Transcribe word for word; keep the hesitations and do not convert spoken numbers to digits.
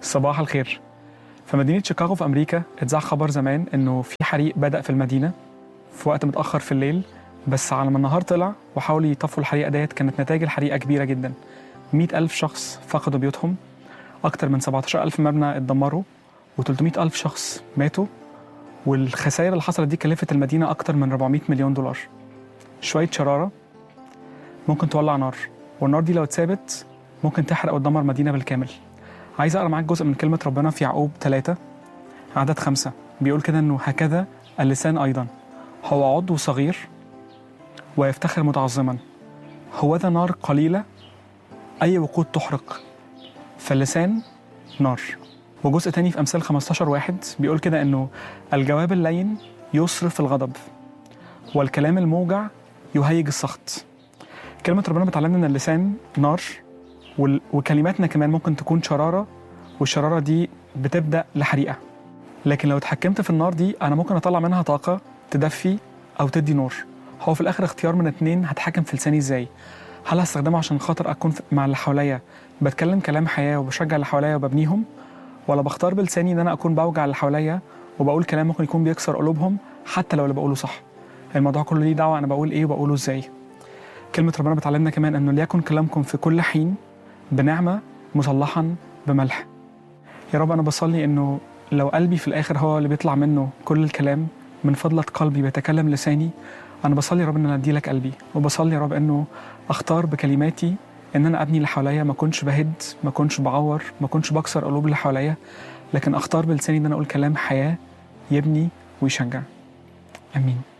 صباح الخير. في مدينة شيكاغو في أمريكا اتذاع خبر زمان إنه في حريق بدأ في المدينة في وقت متأخر في الليل، بس على ما النهار طلع وحاولوا يطفوا الحريقة ديت كانت نتائج الحريقة كبيرة جدا. مئة ألف شخص فقدوا بيوتهم، أكتر من سبعة عشر ألف مبنى اتدمروا، وثلاثمئة ألف شخص ماتوا، والخسائر اللي حصلت دي كلفت المدينة أكتر من أربعمئة مليون دولار. شوية شرارة ممكن تولع نار، والنار دي لو اتثابت ممكن تحرق وتدمر مدينة بالكامل. عايز أقرأ معاك جزء من كلمة ربنا في يعقوب ثلاثة عدد خمسة، بيقول كده إنه هكذا اللسان أيضا هو عضو صغير ويفتخر متعظما، هو ذا نار قليلة أي وقود تحرق، فاللسان نار. وجزء تاني في أمثال خمستاشر واحد بيقول كده إنه الجواب اللين يصرف الغضب، والكلام الموجع يهيج السخط. كلمة ربنا بتعلمنا إن اللسان نار، وكلماتنا كمان ممكن تكون شرارة، والشرارة دي بتبدأ لحريقة، لكن لو اتحكمت في النار دي أنا ممكن أطلع منها طاقة تدفي أو تدي نور. هو في الآخر اختيار من اتنين، هتحكم في لساني إزاي؟ هل هستخدمه عشان خاطر أكون مع اللي حواليا بتكلم كلام حياة وبشجع اللي حواليا وببنيهم، ولا بختار بلساني إن أنا أكون بوجع اللي حواليا وبقول كلام ممكن يكون بيكسر قلوبهم حتى لو اللي بقوله صح؟ الموضوع كله ليه دعوة أنا بقول إيه وبقوله إزاي. كلمة ربنا بتعلمنا كمان إنه ليكن كلامكم في كل حين بنعمة مصلحا بملح. يا رب أنا بصلي إنه لو قلبي في الآخر هو اللي بيطلع منه كل الكلام، من فضلة قلبي بيتكلم لساني، أنا بصلي يا رب إن أنا أدي لك قلبي، وبصلي يا رب إنه أختار بكلماتي إن أنا أبني اللي حواليا، ما كنش بهد، ما كنش بعور، ما كنش بكسر قلوب اللي حواليا، لكن أختار بلساني إن أنا أقول كلام حياة يبني ويشجع. آمين.